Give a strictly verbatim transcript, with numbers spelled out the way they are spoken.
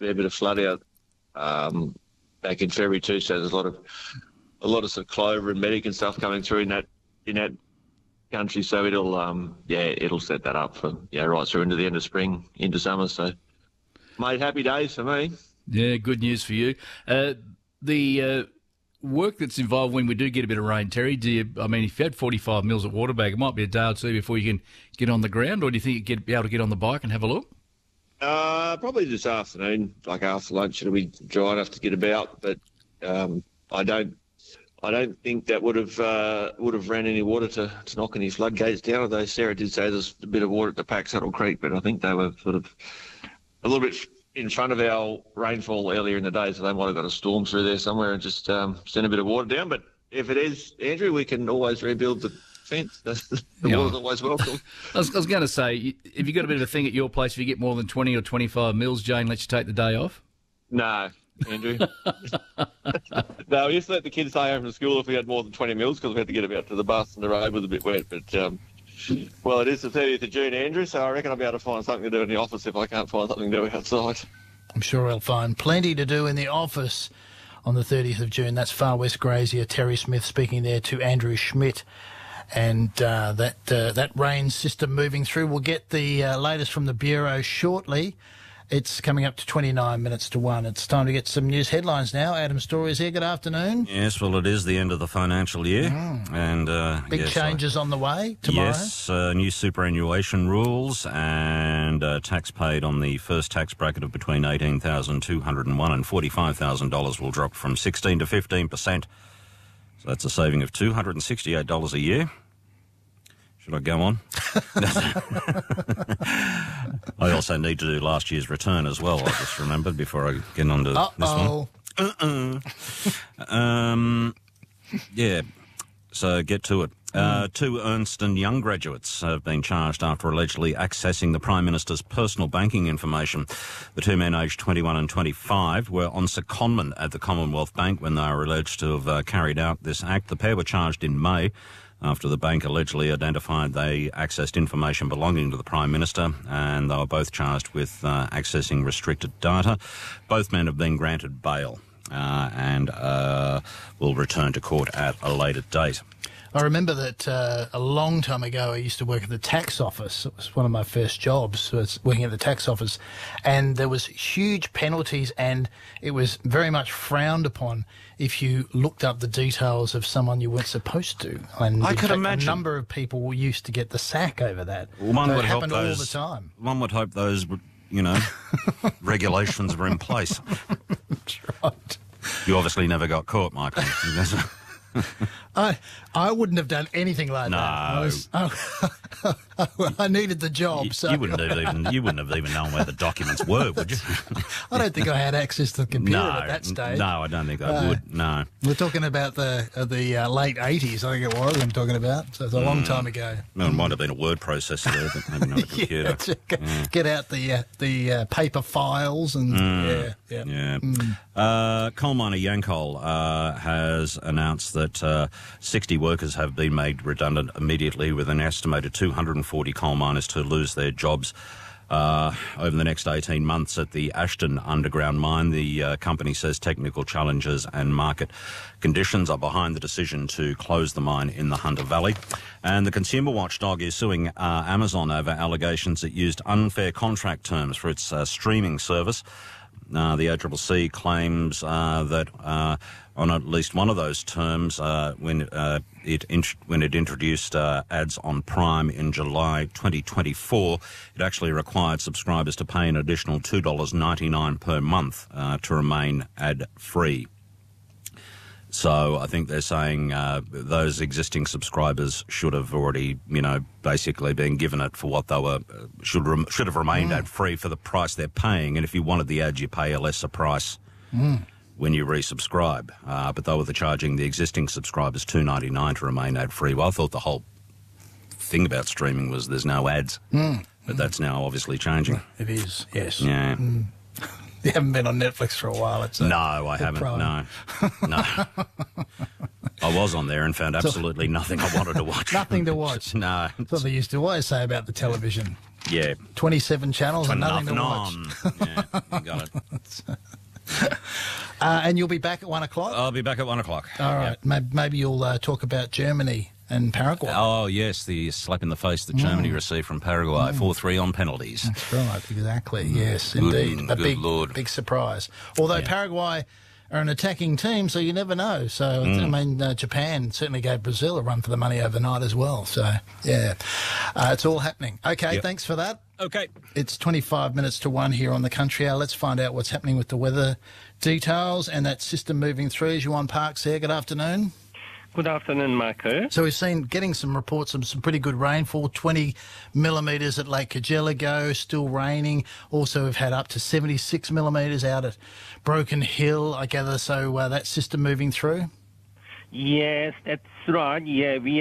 fair bit of flood out um, back in February too. So there's a lot of a lot of sort of clover and medic and stuff coming through in that in that country. So it'll um, yeah it'll set that up for yeah right through into the end of spring into summer. So mate, happy days for me. Yeah, good news for you. Uh, the uh, work that's involved when we do get a bit of rain, Terry, do you, I mean, if you had forty-five mils at Waterbag, it might be a day or two before you can get on the ground, or do you think you'd get, be able to get on the bike and have a look? Uh, probably this afternoon, like after lunch, it'll be dry enough to get about. But um, I don't, I don't think that would have uh, would have ran any water to, to knock any floodgates down. Although Sarah did say there's a bit of water at the Packsaddle Creek, but I think they were sort of a little bit in front of our rainfall earlier in the day, so they might have got a storm through there somewhere and just um, sent a bit of water down. But if it is, Andrew, we can always rebuild the fence. The Yeah. water's always welcome. I was, I was going to say, if you've got a bit of a thing at your place, if you get more than twenty or twenty-five mils, Jane lets you take the day off? No, Andrew. No, we used to let the kids stay home from school if we had more than twenty mils because we had to get them out to the bus and the road was a bit wet. But, um, well, it is the thirtieth of June, Andrew, so I reckon I'll be able to find something to do in the office if I can't find something to do outside. I'm sure he'll find plenty to do in the office on the thirtieth of June. That's Far West Grazier, Terry Smith speaking there to Andrew Schmidt. And uh, that uh, that rain system moving through. We'll get the uh, latest from the Bureau shortly. It's coming up to twenty-nine minutes to one. It's time to get some news headlines now. Adam Story is here. Good afternoon. Yes, well, it is the end of the financial year. Mm. and uh, Big yes, changes I, on the way tomorrow. Yes, uh, new superannuation rules and uh, tax paid on the first tax bracket of between eighteen thousand two hundred one dollars and forty-five thousand dollars will drop from sixteen to fifteen percent. So that's a saving of two hundred sixty-eight dollars a year. Should I go on? I also need to do last year's return as well, I just remembered before I get on to Uh-oh. this one. Uh-uh. Um, yeah, so get to it. Uh, two Ernst and Young graduates have been charged after allegedly accessing the Prime Minister's personal banking information. The two men, aged twenty-one and twenty-five, were on secondment at the Commonwealth Bank when they were alleged to have uh, carried out this act. The pair were charged in May after the bank allegedly identified they accessed information belonging to the Prime Minister, and they were both charged with uh, accessing restricted data. Both men have been granted bail uh, and uh, will return to court at a later date. I remember that uh, a long time ago I used to work at the tax office. It was one of my first jobs, was working at the tax office, and there was huge penalties, and it was very much frowned upon if you looked up the details of someone you weren't supposed to. And I could fact, imagine a number of people used to get the sack over that. One so would it hope happened those, all the time. One would hope those, you know, regulations were in place. That's right. You obviously never got caught, Michael. I I wouldn't have done anything like no. that. I, was, I, I needed the job. You, so you wouldn't have even you wouldn't have even known where the documents were, would you? I don't think I had access to the computer no, at that stage. No, I don't think I Uh, would. No. We're talking about the uh, the uh, late eighties, I think it was. I'm talking about. So it's a mm. long time ago. Well, it might have been a word processor there, but maybe not a computer. yeah, to get, yeah. get out the uh, the uh, paper files and mm. yeah, yeah. yeah. Mm. Uh, coal miner Yancoal uh, has announced that uh, sixty workers have been made redundant immediately, with an estimated two hundred forty coal miners to lose their jobs uh, over the next eighteen months at the Ashton underground mine. The uh, company says technical challenges and market conditions are behind the decision to close the mine in the Hunter Valley. And the consumer watchdog is suing uh, Amazon over allegations it used unfair contract terms for its uh, streaming service. Uh, the A C C C claims uh, that uh, on at least one of those terms, uh, when uh, it int- when it introduced uh, ads on Prime in July twenty twenty-four, it actually required subscribers to pay an additional two dollars ninety-nine per month uh, to remain ad-free. So I think they're saying uh, those existing subscribers should have already, you know, basically been given it for what they were, uh, should rem- should have remained mm. ad-free for the price they're paying. And if you wanted the ad, you pay a lesser price mm. when you resubscribe. Uh, but they were charging the existing subscribers two dollars ninety-nine to remain ad-free. Well, I thought the whole thing about streaming was there's no ads. Mm. But mm. that's now obviously changing. It is, yes. Yeah. Mm. You haven't been on Netflix for a while. It's a, no, I haven't. Prime. No, no. I was on there and found absolutely nothing I wanted to watch. Nothing to watch. No. That's what they used to always say about the television. Yeah. twenty-seven channels and nothing, nothing to watch. on. Yeah, you got it. uh, and you'll be back at one o'clock? I'll be back at one o'clock. All right. Yep. Maybe, maybe you'll uh, talk about Germany and Paraguay. Oh, yes, the slap in the face that Germany Mm. received from Paraguay, four three on penalties. That's right, exactly. Yes, Good- indeed. A good big, Lord. big surprise. Although Yeah. Paraguay are an attacking team, so you never know. So, I mean, uh, Japan certainly gave Brazil a run for the money overnight as well. So, yeah, uh, it's all happening. Okay, Yep. thanks for that. Okay. It's twenty-five minutes to one here on the Country Hour. Let's find out what's happening with the weather details and that system moving through. As you on Parks there, good afternoon. Good afternoon, Michael. So we've seen getting some reports of some pretty good rainfall, twenty millimetres at Lake Cargelligo, still raining. Also we've had up to seventy-six millimetres out at Broken Hill, I gather. So uh, that system moving through? Yes, that's right. Yeah, we